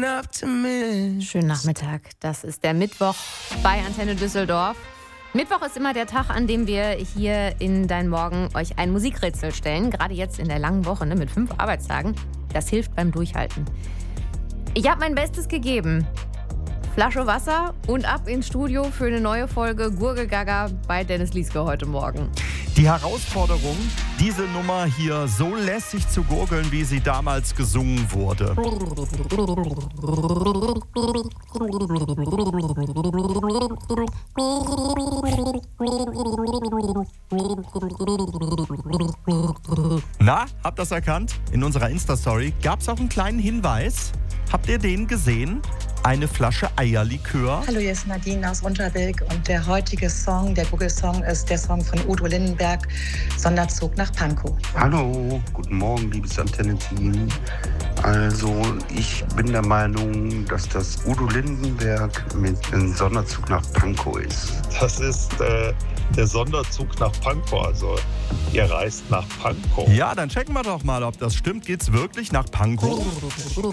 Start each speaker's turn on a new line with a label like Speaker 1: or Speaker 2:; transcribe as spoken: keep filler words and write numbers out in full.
Speaker 1: Schönen Nachmittag. Das ist der Mittwoch bei Antenne Düsseldorf. Mittwoch ist immer der Tag, an dem wir hier in Dein Morgen euch ein Musikrätsel stellen. Gerade jetzt in der langen Woche, ne, mit fünf Arbeitstagen. Das hilft beim Durchhalten. Ich habe mein Bestes gegeben. Flasche Wasser und ab ins Studio für eine neue Folge Gurgelgaga bei Dennis Lieske heute Morgen.
Speaker 2: Die Herausforderung, diese Nummer hier so lässig zu gurgeln, wie sie damals gesungen wurde. Na, habt ihr das erkannt? In unserer Insta-Story gab es auch einen kleinen Hinweis. Habt ihr den gesehen? Eine Flasche Eierlikör.
Speaker 3: Hallo, hier ist Nadine aus Unterbilk und der heutige Song, der Google-Song, ist der Song von Udo Lindenberg, Sonderzug nach Pankow.
Speaker 4: Hallo, guten Morgen, liebes Antenne-Team. Also, ich bin der Meinung, dass das Udo Lindenberg mit einem Sonderzug nach Pankow ist.
Speaker 5: Das ist äh, der Sonderzug nach Pankow, also ihr reist nach Pankow.
Speaker 2: Ja, dann checken wir doch mal, ob das stimmt. Geht's wirklich nach Pankow?